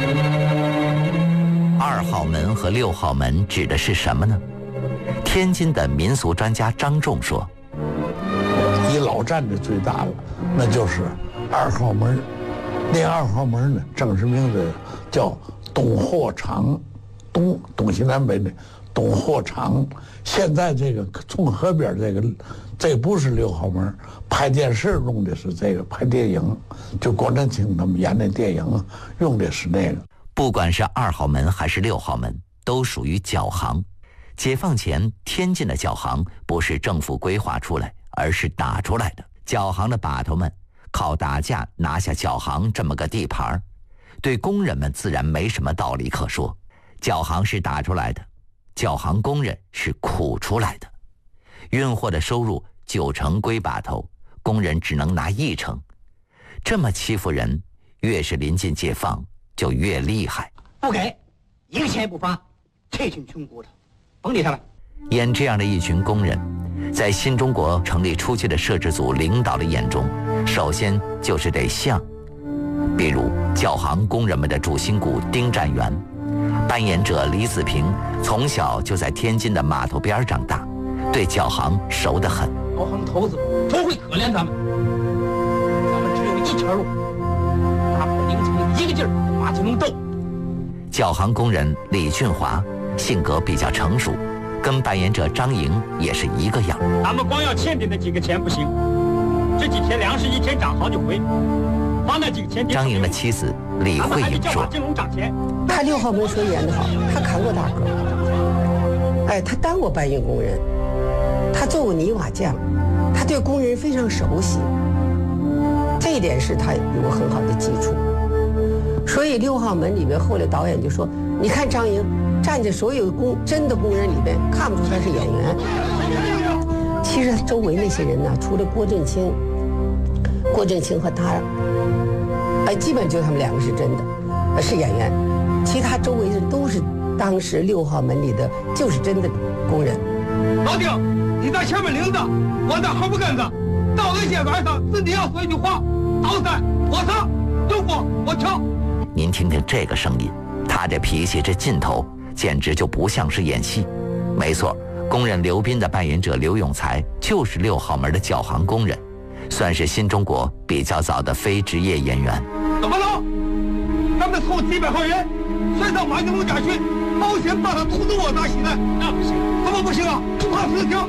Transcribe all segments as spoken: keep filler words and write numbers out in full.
二号门和六号门指的是什么呢？天津的民俗专家张仲说， 以老站的最大了，那就是二号门。那二号门呢，正式名字叫东货场，东东西南北的东货场。现在这个从河边这个，这不是六号门，拍电视用的是这个，拍电影就郭振清他们演的电影用的是那个。 不管是二号门还是六号门，都属于脚行。解放前，天津的脚行不是政府规划出来，而是打出来的。脚行的把头们靠打架拿下脚行这么个地盘，对工人们自然没什么道理可说。脚行是打出来的，脚行工人是苦出来的。运货的收入九成归把头，工人只能拿一成。这么欺负人，越是临近解放就越厉害。 不给，一个钱也不发，这群穷骨头，甭理他们。 演这样的一群工人，在新中国成立初期的摄制组领导的眼中，首先就是得像。比如脚行工人们的主心骨丁占元，扮演者李子平从小就在天津的码头边长大，对脚行熟得很。 老行头子不会可怜咱们，咱们只有一条路，大伙拧成一个劲儿，马就能斗。 脚行工人李俊华性格比较成熟，跟扮演者张莹也是一个样。 咱们光要欠的那几个钱不行，这几天粮食一天涨好几回，花那几个钱。 张莹的妻子李慧颖说：“ 他六号门说演得好，他扛过大个，哎，他当过搬运工人，他做过泥瓦匠，他对工人非常熟悉，这一点是他有很好的基础。所以六号门里面，后来导演就说：你看张莹站在所有工真的工人里边，看不出他是演员。其实他周围那些人呢，除了郭振清，郭振清和他，哎，基本就他们两个是真的，呃，是演员。其他周围的都是当时六号门里的，就是真的工人。 老丁，你在前面领着，我在后边跟着。到那些晚上，自己要说一句话：倒山，我上，中国，我跳。 您听听这个声音，他这脾气，这劲头，简直就不像是演戏。没错，工人刘斌的扮演者刘永才就是六号门的脚行工人，算是新中国比较早的非职业演员。 怎么了？咱们凑几百号人，全上马金龙家去，保险把他捅死我咋行呢？那不行，怎么不行啊？怕死行。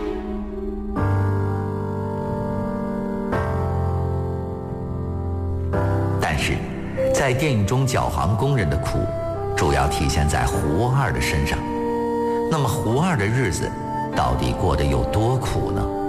但是，在电影中脚行工人的苦，主要体现在胡二的身上。那么胡二的日子到底过得有多苦呢？